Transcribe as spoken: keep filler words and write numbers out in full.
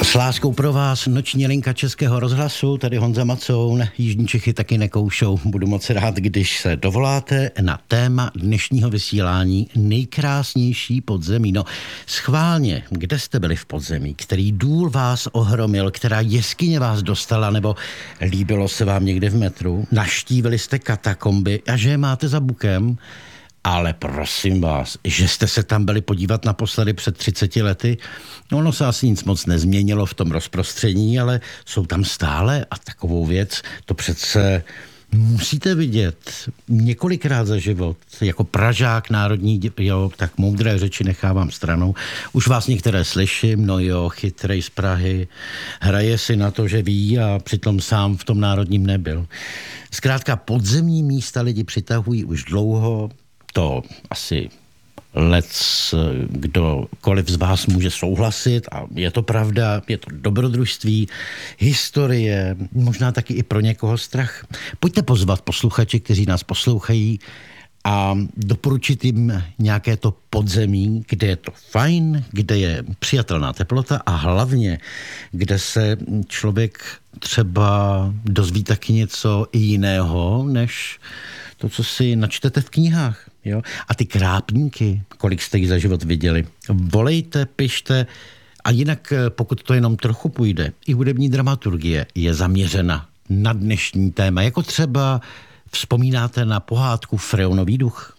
S láskou pro vás noční linka Českého rozhlasu, tady Honza Macoun, Jižní Čechy taky nekoušou. Budu moc rád, když se dovoláte na téma dnešního vysílání nejkrásnější podzemí. No schválně, kde jste byli v podzemí? Který důl vás ohromil? Která jeskyně vás dostala? Nebo líbilo se vám někde v metru? Naštívili jste katakomby a že je máte za bukem? Ale prosím vás, že jste se tam byli podívat naposledy před třiceti lety, no, ono se asi nic moc nezměnilo v tom rozprostření, ale jsou tam stále a takovou věc, to přece musíte vidět několikrát za život. Jako Pražák národní, jo, tak moudré řeči nechávám stranou. Už vás některé slyším, no jo, chytrej z Prahy, hraje si na to, že ví a přitom sám v tom národním nebyl. Zkrátka podzemní místa lidi přitahují už dlouho, to asi lec, kdokoliv z vás může souhlasit a je to pravda, je to dobrodružství, historie, možná taky i pro někoho strach. Pojďte pozvat posluchače, kteří nás poslouchají a doporučit jim nějaké to podzemí, kde je to fajn, kde je přijatelná teplota a hlavně, kde se člověk třeba dozví taky něco jiného, než to, co si načtete v knihách. Jo? A ty krápníky, kolik jste jich za život viděli, volejte, pište a jinak, pokud to jenom trochu půjde, i hudební dramaturgie je zaměřena na dnešní téma, jako třeba vzpomínáte na pohádku Freonový duch?